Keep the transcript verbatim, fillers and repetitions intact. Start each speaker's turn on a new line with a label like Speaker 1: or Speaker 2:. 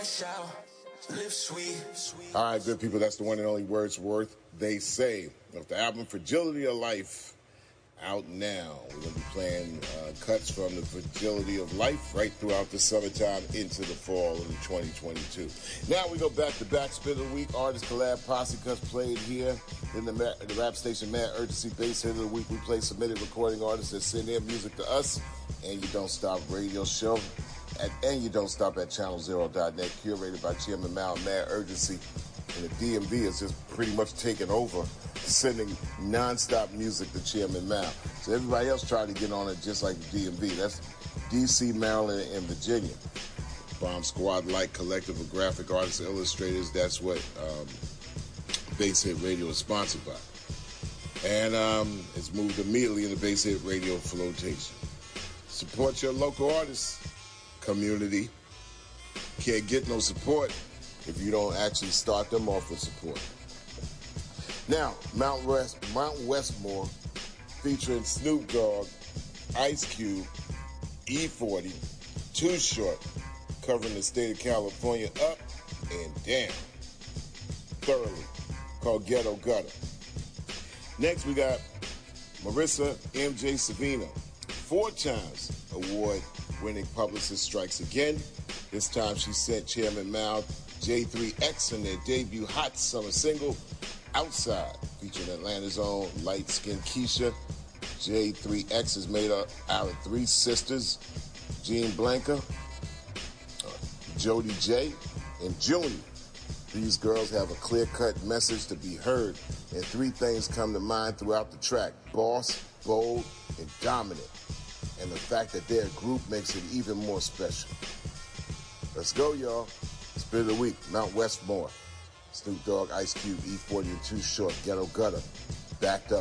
Speaker 1: Live sweet. All right, good people, that's the one and only Wordsworth. They Say, of the album Fragility of Life, out now. We're going to be playing uh, cuts from the Fragility of Life right throughout the summertime into the fall of twenty twenty-two. Now we go back to back spin of the week. Artist collab posse cuts played here in the, ma- the rap station Mad Urgency Bass Hit of the Week. We play submitted recording artists that send their music to us. And You Don't Stop radio show. At, and You Don't Stop at channel zero dot net, curated by Chairman Mal. Mad Urgency. And the D M V is just pretty much taking over, sending non-stop music to Chairman Mal. So everybody else tried to get on it just like the D M V. That's D C, Maryland, and Virginia. Bomb Squad-like collective of graphic artists and illustrators. That's what um, Bass Hit Radio is sponsored by. And um, it's moved immediately into Bass Hit Radio flotation. Support your local artists, community. Can't get no support if you don't actually start them off with support. Now, Mount West, Mount Westmore, featuring Snoop Dogg, Ice Cube, E forty, Too Short, covering the state of California up and down thoroughly, called Ghetto Gutter. Next, we got Marissa M J Savino, four times award-winning publicist, strikes again. This time she sent Chairman Mal J three X in their debut hot summer single, Outside, featuring Atlanta's own light-skinned Keisha. J three X is made up out of three sisters, Jean Blanca, uh, Jody J, and Junie. These girls have a clear-cut message to be heard, and three things come to mind throughout the track: boss, bold, and dominant. And the fact that they're a group makes it even more special. Let's go, y'all. Spin of the week, Mount Westmore. Snoop Dogg, Ice Cube, E forty, and Too Short, Ghetto Gutter. Backed up